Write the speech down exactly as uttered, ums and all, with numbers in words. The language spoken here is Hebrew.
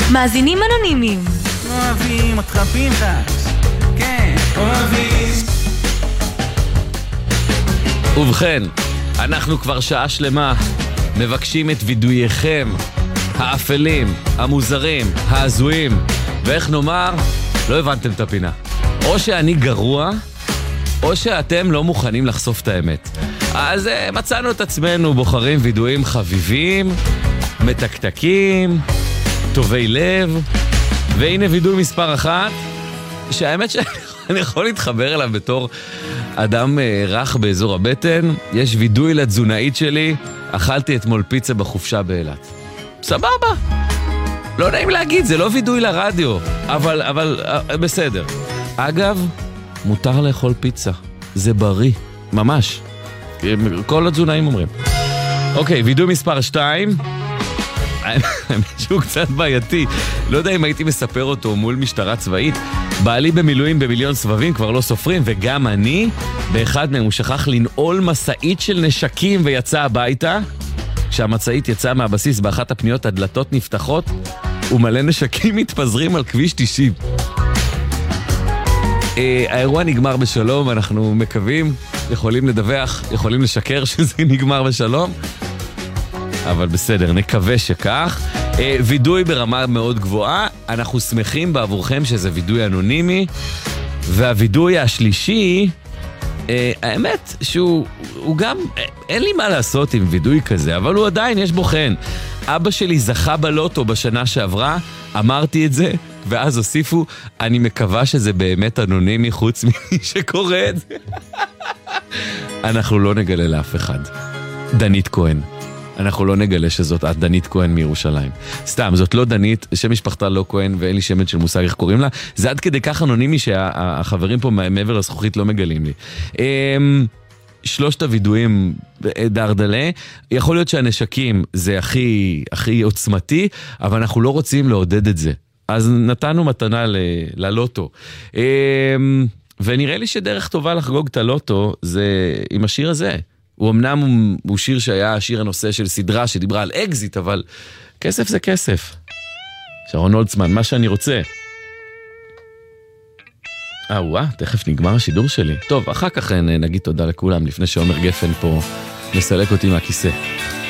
מאזינים אנונימיים. אוהבים אותך פנחס. כן, אוהבים. ובכן, אנחנו כבר שעה שלמה מבקשים את וידוייכם האפלים, המוזרים, ההזויים, ואיך נאמר, לא הבנתם את הפינה. או שאני גרוע, או שאתם לא מוכנים לחשוף את האמת. אז uh, מצאנו את עצמנו בוחרים וידויים חביבים, מתקתקים, טובי לב, והנה וידוי מספר אחת, שהאמת שאני יכול להתחבר אליו בתור אדם uh, רך באזור הבטן. יש וידוי לתזונאית שלי, אכלתי אתמול פיצה בחופשה באילת. סבבה. לא נעים להגיד, זה לא וידוי לרדיו, אבל, אבל uh, בסדר. אגב, מותר לאכול פיצה. זה בריא, ממש. כל התזונאים אומרים. אוקיי, וידוי מספר שתיים. שהוא קצת בעייתי. לא יודע אם הייתי מספר אותו מול משטרה צבאית. בעלי במילואים במיליון סבבים, כבר לא סופרים, וגם אני, באחד מהם הוא שכח לנעול מסעית של נשקים ויצא הביתה. כשהמצעית יצאה מהבסיס באחת הפניות, הדלתות נפתחות, ומלא נשקים מתפזרים על כביש תשעים. האירוע נגמר בשלום, אנחנו מקווים, יכולים לדווח, יכולים לשקר שזה נגמר בשלום, אבל בסדר, נקווה שכך. וידוי ברמה מאוד גבוהה, אנחנו שמחים בעבורכם שזה וידוי אנונימי, והווידוי השלישי, האמת שהוא הוא גם, אין לי מה לעשות עם וידוי כזה, אבל הוא עדיין יש בו חן. אבא שלי זכה בלוטו בשנה שעברה, אמרתי את זה, ואז הוסיפו, אני מקווה שזה באמת אנונימי חוץ ממי שקורא את זה. אנחנו לא נגלה לאף אחד. דנית כהן. אנחנו לא נגלה שזאת את דנית כהן מירושלים. סתם, זאת לא דנית, שם משפחתה לא כהן, ואין לי שמץ של מושג איך קוראים לה. זה עד כדי כך אנונימי שהחברים פה מעבר לזכוכית לא מגלים לי. שלושת הוידויים דרדלה. יכול להיות שהנשקים זה הכי, הכי עוצמתי, אבל אנחנו לא רוצים לעודד את זה. אז נתנו מתנה ל- ללוטו. ונראה לי שדרך טובה לחגוג את הלוטו זה עם השיר הזה. הוא אמנם הוא, הוא שיר שהיה השיר הנושא של סדרה שדיברה על אקזיט, אבל כסף זה כסף. שרון הולצמן, מה שאני רוצה. אה, וואה, תכף נגמר השידור שלי. טוב, אחר כך נגיד תודה לכולם, לפני שעומר גפן פה מסלק אותי מהכיסא.